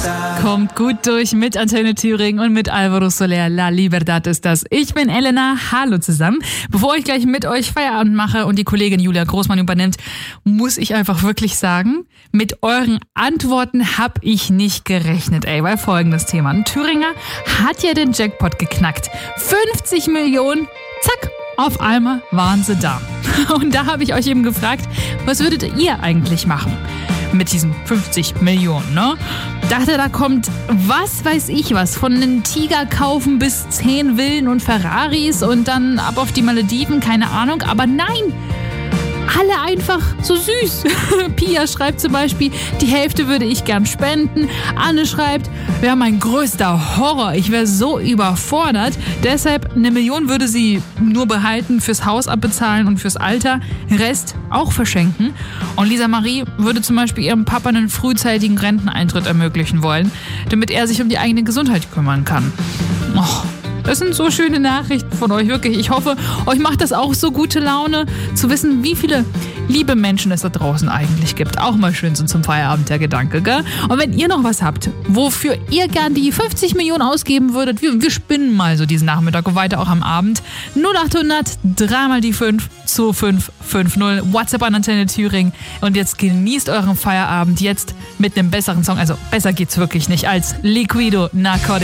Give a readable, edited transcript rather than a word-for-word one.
Kommt gut durch mit Antenne Thüringen und mit Alvaro Soler. La Libertad ist das. Ich bin Elena. Hallo zusammen. Bevor ich gleich mit euch Feierabend mache und die Kollegin Julia Großmann übernimmt, muss ich einfach wirklich sagen, mit euren Antworten habe ich nicht gerechnet, weil folgendes Thema. Ein Thüringer hat ja den Jackpot geknackt. 50 Millionen, zack, auf einmal waren sie da. Und da habe ich euch eben gefragt, was würdet ihr eigentlich machen mit diesen 50 Millionen, ne? Dachte, da kommt was weiß ich was, von den Tiger kaufen bis 10 Villen und Ferraris und dann ab auf die Malediven, keine Ahnung. Aber nein, alle einfach so süß. Pia schreibt zum Beispiel, die Hälfte würde ich gern spenden. Anne schreibt, wäre mein größter Horror. Ich wäre so überfordert. Deshalb 1 Million würde sie nur behalten, fürs Haus abbezahlen und fürs Alter. Rest auch verschenken. Und Lisa Marie würde zum Beispiel ihrem Papa einen frühzeitigen Renteneintritt ermöglichen wollen, damit er sich um die eigene Gesundheit kümmern kann. Oh. Das sind so schöne Nachrichten von euch, wirklich. Ich hoffe, euch macht das auch so gute Laune, zu wissen, wie viele liebe Menschen es da draußen eigentlich gibt. Auch mal schön so zum Feierabend der Gedanke, gell? Und wenn ihr noch was habt, wofür ihr gern die 50 Millionen ausgeben würdet, wir spinnen mal so diesen Nachmittag und weiter auch am Abend. 0800 3 mal die 5 2550 WhatsApp an Antenne Thüringen. Und jetzt genießt euren Feierabend jetzt mit einem besseren Song. Also besser geht's wirklich nicht als Liquido Narcotic.